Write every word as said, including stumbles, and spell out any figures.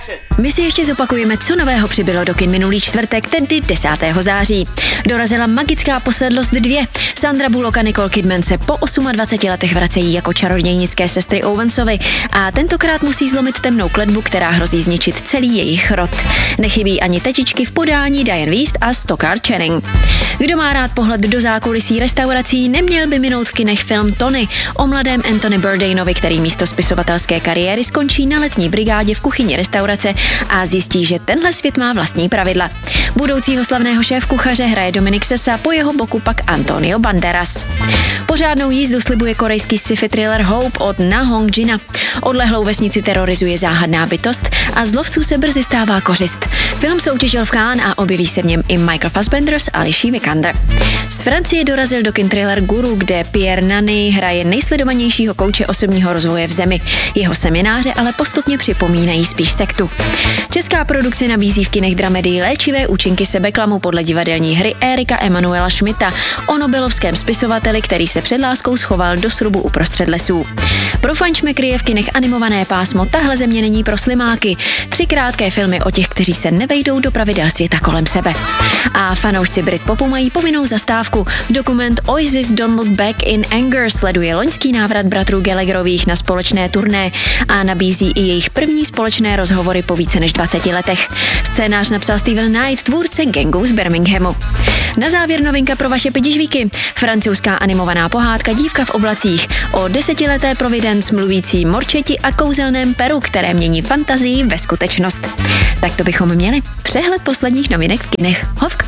My si ještě zopakujeme, co nového přibylo do kin minulý čtvrtek, tedy desátého září. Dorazila magická posedlost dvě. Sandra Bullock a Nicole Kidman se po dvaceti osmi letech vracejí jako čarodějnické sestry Owensovy a tentokrát musí zlomit temnou kletbu, která hrozí zničit celý jejich rod. Nechybí ani tetičky v podání Diane Wiest a Stockard Channing. Kdo má rád pohled do zákulisí restaurací, neměl by minout v kinech film Tony o mladém Anthony Bourdainovi, který místo spisovatelské kariéry skončí na letní brigádě v kuchyni restaurace a zjistí, že tenhle svět má vlastní pravidla. Budoucího slavného šéfkuchaře hraje Dominic Sessa, po jeho boku pak Antonio Banderas. Pořádnou jízdu slibuje korejský sci-fi thriller Hope od Na Hong Jina. Odlehlou vesnici terorizuje záhadná bytost a z lovců se brzy stává kořist. Film soutěžil v Cannes a objeví se v něm i Michael Fassbender a Alicia Vikander. Z Francie dorazil do kin thriller Guru, kde Pierre Nany hraje nejsledovanějšího kouče osobního rozvoje v zemi. Jeho semináře ale postupně připomínají spíš sektu. Česká produkce nabízí v kinech dramedii Léčivé účinky sebeklamu podle divadelní hry Erika Emanuela Schmidta o nobelovském spisovateli, který se před láskou schoval do srubu uprostřed lesů. Pro fančmekry je v kinech animované pásmo Tahle země není pro slimáky. Tři krátké filmy o těch, kteří se nevejdou do pravidel světa kolem sebe. A fanoušci Britpopu mají povinnou zastávku. Dokument Oasis Don't Look Back in Anger sleduje loňský návrat bratrů Gallagherových na společné turné a nabízí i jejich první společné rozhovory po více než dvaceti letech. Scénář napsal Steven Knight, tvůrce Gangu z Birminghamu. Na závěr novinka pro vaše pidižvíky. Francouzská animovaná pohádka Dívka v oblacích o desetileté Providence mluvící morčeti a kouzelném Peru, které mění fantazii ve skutečnost. Tak to bychom měli. Přehled posledních novinek v kinech. Hovk.